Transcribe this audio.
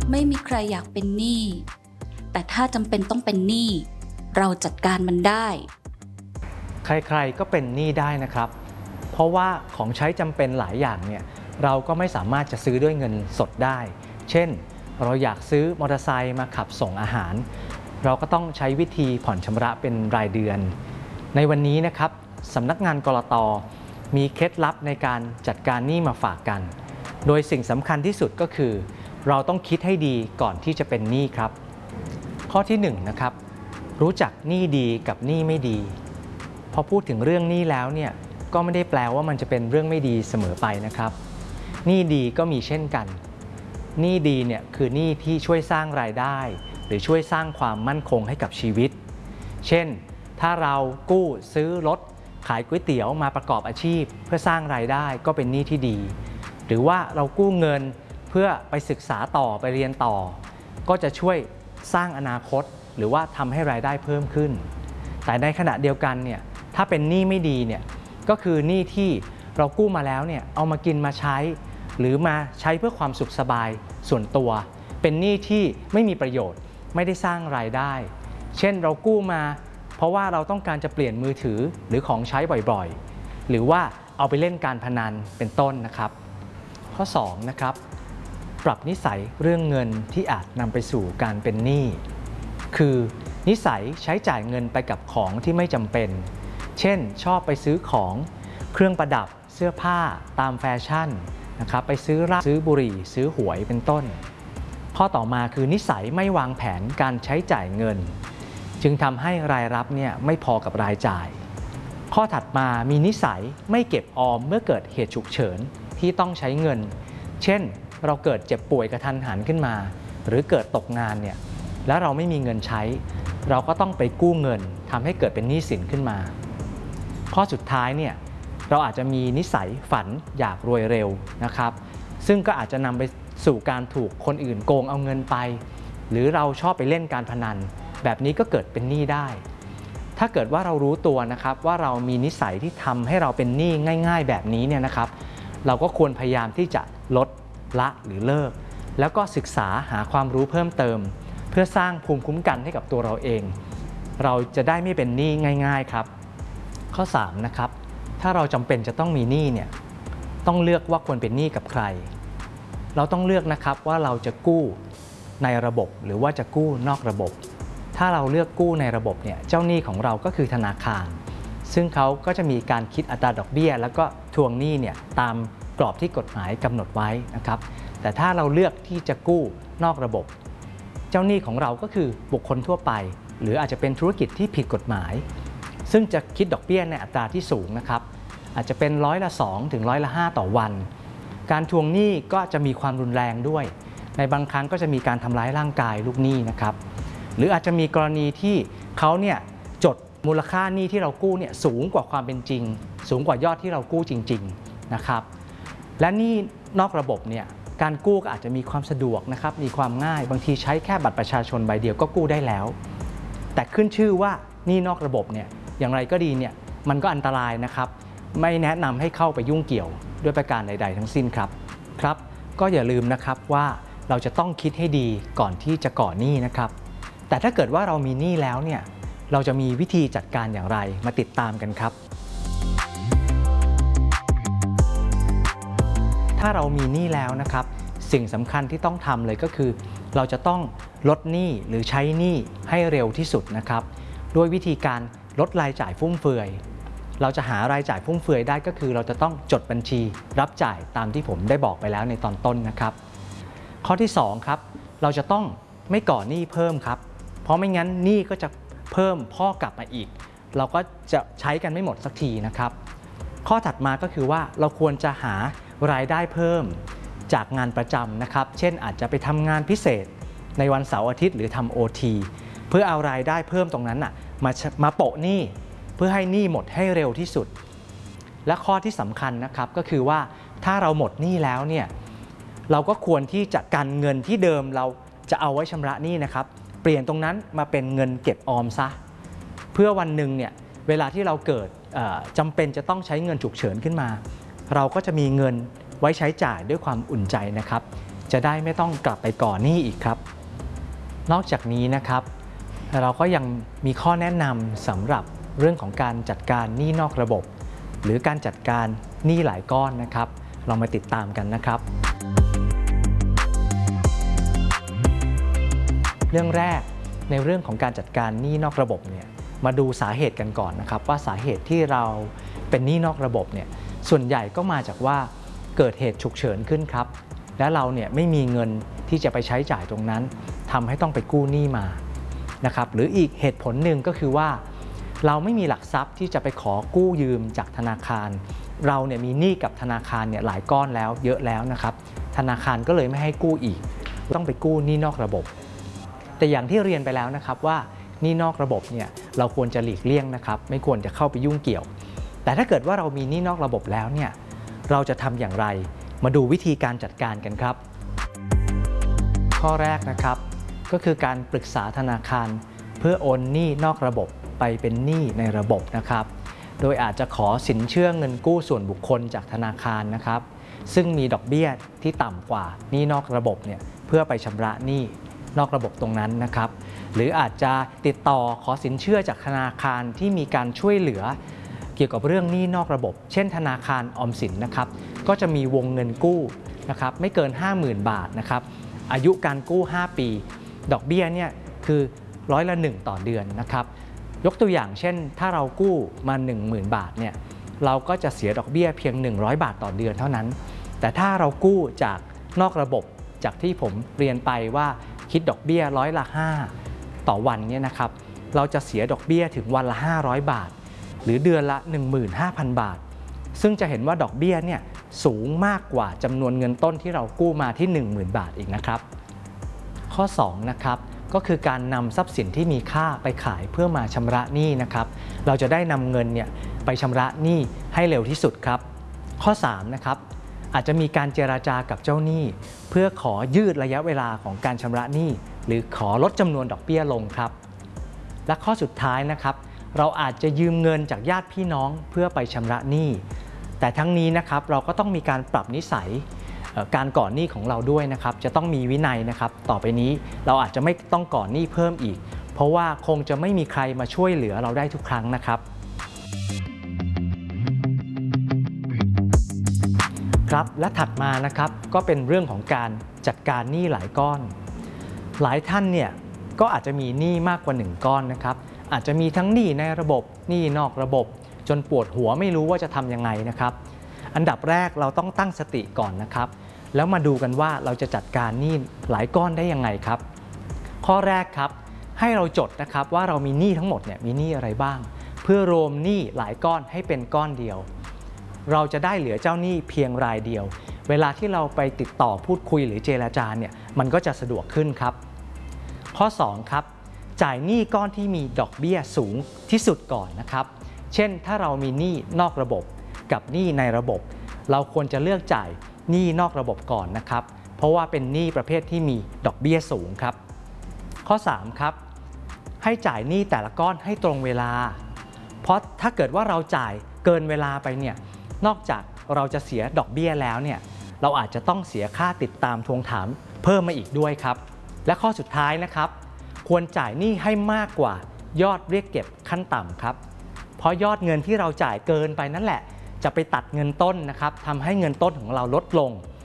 ไม่มีใครอยากเป็นหนี้แต่ถ้าจำเป็นต้องเป็นหนี้เราจัดการมันได้ใครๆก็เป็นหนี้ได้นะครับเพราะว่าของใช้จำเป็นหลายอย่างเนี่ยเราก็ไม่สามารถจะซื้อด้วยเงินสดได้เช่นเราอยากซื้อมอเตอร์ไซค์มาขับส่งอาหารเราก็ต้องใช้วิธีผ่อนชำระเป็นรายเดือนในวันนี้นะครับสำนักงานกลต.มีเคล็ดลับในการจัดการหนี้มาฝากกันโดยสิ่งสำคัญที่สุดก็คือเราต้องคิดให้ดีก่อนที่จะเป็นหนี้ครับข้อที่1นะครับรู้จักหนี้ดีกับหนี้ไม่ดีพอพูดถึงเรื่องหนี้แล้วเนี่ยก็ไม่ได้แปลว่ามันจะเป็นเรื่องไม่ดีเสมอไปนะครับหนี้ดีก็มีเช่นกันหนี้ดีเนี่ยคือหนี้ที่ช่วยสร้างรายได้หรือช่วยสร้างความมั่นคงให้กับชีวิตเช่นถ้าเรากู้ซื้อรถขายก๋วยเตี๋ยวมาประกอบอาชีพเพื่อสร้างรายได้ก็เป็นหนี้ที่ดีหรือว่าเรากู้เงินเพื่อไปศึกษาต่อไปเรียนต่อก็จะช่วยสร้างอนาคตหรือว่าทำให้รายได้เพิ่มขึ้นแต่ในขณะเดียวกันเนี่ยถ้าเป็นหนี้ไม่ดีเนี่ยก็คือหนี้ที่เรากู้มาแล้วเนี่ยเอามากินมาใช้หรือมาใช้เพื่อความสุขสบายส่วนตัวเป็นหนี้ที่ไม่มีประโยชน์ไม่ได้สร้างรายได้เช่นเรากู้มาเพราะว่าเราต้องการจะเปลี่ยนมือถือหรือของใช้บ่อยๆหรือว่าเอาไปเล่นการพนันเป็นต้นนะครับข้อ2นะครับปรับนิสัยเรื่องเงินที่อาจนำไปสู่การเป็นหนี้คือนิสัยใช้จ่ายเงินไปกับของที่ไม่จำเป็นเช่นชอบไปซื้อของเครื่องประดับเสื้อผ้าตามแฟชั่นนะครับไปซื้อเหล้าซื้อบุหรี่ซื้อหวยเป็นต้นข้อต่อมาคือนิสัยไม่วางแผนการใช้จ่ายเงินจึงทำให้รายรับเนี่ยไม่พอกับรายจ่ายข้อถัดมามีนิสัยไม่เก็บออมเมื่อเกิดเหตุฉุกเฉินที่ต้องใช้เงินเช่นเราเกิดเจ็บป่วยกระทันหันขึ้นมาหรือเกิดตกงานเนี่ยแล้วเราไม่มีเงินใช้เราก็ต้องไปกู้เงินทำให้เกิดเป็นหนี้สินขึ้นมาข้อสุดท้ายเนี่ยเราอาจจะมีนิสัยฝันอยากรวยเร็วนะครับซึ่งก็อาจจะนำไปสู่การถูกคนอื่นโกงเอาเงินไปหรือเราชอบไปเล่นการพนันแบบนี้ก็เกิดเป็นหนี้ได้ถ้าเกิดว่าเรารู้ตัวนะครับว่าเรามีนิสัยที่ทำให้เราเป็นหนี้ง่ายๆแบบนี้เนี่ยนะครับเราก็ควรพยายามที่จะลดละหรือเลิกแล้วก็ศึกษาหาความรู้เพิ่มเติมเพื่อสร้างภูมิคุ้มกันให้กับตัวเราเองเราจะได้ไม่เป็นหนี้ง่ายๆครับข้อ3นะครับถ้าเราจำเป็นจะต้องมีหนี้เนี่ยต้องเลือกว่าควรเป็นหนี้กับใครเราต้องเลือกนะครับว่าเราจะกู้ในระบบหรือว่าจะกู้นอกระบบถ้าเราเลือกกู้ในระบบเนี่ยเจ้าหนี้ของเราก็คือธนาคารซึ่งเขาก็จะมีการคิดอัตราดอกเบี้ยแล้วก็ทวงหนี้เนี่ยตามกรอบที่กฎหมายกำหนดไว้นะครับแต่ถ้าเราเลือกที่จะกู้นอกระบบเจ้าหนี้ของเราก็คือบุคคลทั่วไปหรืออาจจะเป็นธุรกิจที่ผิดกฎหมายซึ่งจะคิดดอกเบี้ยในอัตราที่สูงนะครับอาจจะเป็น2%ถึง5%ต่อวันการทวงหนี้ก็จะมีความรุนแรงด้วยในบางครั้งก็จะมีการทำร้ายร่างกายลูกหนี้นะครับหรืออาจจะมีกรณีที่เขาเนี่ยจดมูลค่าหนี้ที่เรากู้เนี่ยสูงกว่าความเป็นจริงสูงกว่ายอดที่เรากู้จริงๆนะครับและหนี้นอกระบบเนี่ยการกู้ก็อาจจะมีความสะดวกนะครับมีความง่ายบางทีใช้แค่บัตรประชาชนใบเดียวก็กู้ได้แล้วแต่ขึ้นชื่อว่าหนี้นอกระบบเนี่ยอย่างไรก็ดีเนี่ยมันก็อันตรายนะครับไม่แนะนำให้เข้าไปยุ่งเกี่ยวด้วยประการใดๆทั้งสิ้นครับก็อย่าลืมนะครับว่าเราจะต้องคิดให้ดีก่อนที่จะก่อหนี้นะครับแต่ถ้าเกิดว่าเรามีหนี้แล้วเนี่ยเราจะมีวิธีจัดการอย่างไรมาติดตามกันครับถ้าเรามีหนี้แล้วนะครับสิ่งสำคัญที่ต้องทำเลยก็คือเราจะต้องลดหนี้หรือใช้หนี้ให้เร็วที่สุดนะครับด้วยวิธีการลดรายจ่ายฟุ่มเฟือยเราจะหารายจ่ายฟุ่มเฟือยได้ก็คือเราจะต้องจดบัญชีรับจ่ายตามที่ผมได้บอกไปแล้วในตอนต้นนะครับข้อที่2ครับเราจะต้องไม่ก่อหนี้เพิ่มครับเพราะไม่งั้นหนี้ก็จะเพิ่มพอกกลับมาอีกเราก็จะใช้กันไม่หมดสักทีนะครับข้อถัดมาก็คือว่าเราควรจะหารายได้เพิ่มจากงานประจำนะครับเช่นอาจจะไปทำงานพิเศษในวันเสาร์อาทิตย์หรือทำ OT เพื่อเอารายได้เพิ่มตรงนั้นมาโปะหนี้เพื่อให้หนี้หมดให้เร็วที่สุดและข้อที่สำคัญนะครับก็คือว่าถ้าเราหมดหนี้แล้วเนี่ยเราก็ควรที่จะกันเงินที่เดิมเราจะเอาไว้ชำระหนี้นะครับเปลี่ยนตรงนั้นมาเป็นเงินเก็บออมซะเพื่อวันหนึ่งเนี่ยเวลาที่เราเกิดจำเป็นจะต้องใช้เงินฉุกเฉินขึ้นมาเราก็จะมีเงินไว้ใช้จ่ายด้วยความอุ่นใจนะครับจะได้ไม่ต้องกลับไปก่อหนี้อีกครับนอกจากนี้นะครับเราก็ยังมีข้อแนะนำสำหรับเรื่องของการจัดการหนี้นอกระบบหรือการจัดการหนี้หลายก้อนนะครับเรามาติดตามกันนะครับเรื่องแรกในเรื่องของการจัดการหนี้นอกระบบเนี่ยมาดูสาเหตุกันก่อนนะครับว่าสาเหตุที่เราเป็นหนี้นอกระบบเนี่ยส่วนใหญ่ก็มาจากว่าเกิดเหตุฉุกเฉินขึ้นครับและเราเนี่ยไม่มีเงินที่จะไปใช้จ่ายตรงนั้นทำให้ต้องไปกู้หนี้มานะครับหรืออีกเหตุผลหนึ่งก็คือว่าเราไม่มีหลักทรัพย์ที่จะไปขอกู้ยืมจากธนาคารเราเนี่ยมีหนี้กับธนาคารเนี่ยหลายก้อนแล้วเยอะแล้วนะครับธนาคารก็เลยไม่ให้กู้อีกต้องไปกู้หนี้นอกระบบแต่อย่างที่เรียนไปแล้วนะครับว่าหนี้นอกระบบเนี่ยเราควรจะหลีกเลี่ยงนะครับไม่ควรจะเข้าไปยุ่งเกี่ยวแต่ถ้าเกิดว่าเรามีหนี้นอกระบบแล้วเนี่ยเราจะทำอย่างไรมาดูวิธีการจัดการกันครับข้อแรกนะครับก็คือการปรึกษาธนาคารเพื่อโอนหนี้นอกระบบไปเป็นหนี้ในระบบนะครับโดยอาจจะขอสินเชื่อเงินกู้ส่วนบุคคลจากธนาคารนะครับซึ่งมีดอกเบี้ยที่ต่ำกว่าหนี้นอกระบบเนี่ยเพื่อไปชำระหนี้นอกระบบตรงนั้นนะครับหรืออาจจะติดต่อขอสินเชื่อจากธนาคารที่มีการช่วยเหลือเกี่ยวกับเรื่องหนี้นอกระบบเช่นธนาคารออมสินนะครับก็จะมีวงเงินกู้นะครับไม่เกิน 50,000 บาทนะครับอายุการกู้5ปีดอกเบี้ยเนี่ยคือ100% ต่อเดือนนะครับยกตัวอย่างเช่นถ้าเรากู้มา 10,000 บาทเนี่ยเราก็จะเสียดอกเบี้ยเพียง100 บาทต่อเดือนเท่านั้นแต่ถ้าเรากู้จากนอกระบบจากที่ผมเรียนไปว่าคิดดอกเบี้ย5%ต่อวันเนี่ยนะครับเราจะเสียดอกเบี้ยถึงวันละ500 บาทหรือเดือนละ 15,000 บาทซึ่งจะเห็นว่าดอกเบี้ยเนี่ยสูงมากกว่าจำนวนเงินต้นที่เรากู้มาที่ 10,000 บาทอีกนะครับข้อ2นะครับก็คือการนำทรัพย์สินที่มีค่าไปขายเพื่อมาชำระหนี้นะครับเราจะได้นำเงินเนี่ยไปชำระหนี้ให้เร็วที่สุดครับข้อ3นะครับอาจจะมีการเจรจากับเจ้าหนี้เพื่อขอยืดระยะเวลาของการชำระหนี้หรือขอลดจำนวนดอกเบี้ยลงครับและข้อสุดท้ายนะครับเราอาจจะยืมเงินจากญาติพี่น้องเพื่อไปชำระหนี้แต่ทั้งนี้นะครับเราก็ต้องมีการปรับนิสัยการก่อหนี้ของเราด้วยนะครับจะต้องมีวินัยนะครับต่อไปนี้เราอาจจะไม่ต้องก่อหนี้เพิ่มอีกเพราะว่าคงจะไม่มีใครมาช่วยเหลือเราได้ทุกครั้งนะครับครับและถัดมานะครับก็เป็นเรื่องของการจัดการหนี้หลายก้อนหลายท่านเนี่ยก็อาจจะมีหนี้มากกว่า1ก้อนนะครับอาจจะมีทั้งหนี้ในระบบหนี้นอกระบบจนปวดหัวไม่รู้ว่าจะทำยังไงนะครับอันดับแรกเราต้องตั้งสติก่อนนะครับแล้วมาดูกันว่าเราจะจัดการหนี้หลายก้อนได้ยังไงครับข้อแรกครับให้เราจดนะครับว่าเรามีหนี้ทั้งหมดเนี่ยมีหนี้อะไรบ้างเพื่อรวมหนี้หลายก้อนให้เป็นก้อนเดียวเราจะได้เหลือเจ้าหนี้เพียงรายเดียวเวลาที่เราไปติดต่อพูดคุยหรือเจรจาเนี่ยมันก็จะสะดวกขึ้นครับข้อ2ครับจ่ายหนี้ก้อนที่มีดอกเบี้ยสูงที่สุดก่อนนะครับเช่นถ้าเรามีหนี้นอกระบบกับหนี้ในระบบเราควรจะเลือกจ่ายหนี้นอกระบบก่อนนะครับเพราะว่าเป็นหนี้ประเภทที่มีดอกเบี้ยสูงครับข้อ3ครับให้จ่ายหนี้แต่ละก้อนให้ตรงเวลาเพราะถ้าเกิดว่าเราจ่ายเกินเวลาไปเนี่ยนอกจากเราจะเสียดอกเบี้ยแล้วเนี่ยเราอาจจะต้องเสียค่าติดตามทวงถามเพิ่มมาอีกด้วยครับและข้อสุดท้ายนะครับควรจ่ายหนี้ให้มากกว่ายอดเรียกเก็บขั้นต่ำครับเพราะยอดเงินที่เราจ่ายเกินไปนั่นแหละจะไปตัดเงินต้นนะครับทำให้เงินต้นของเราลดลง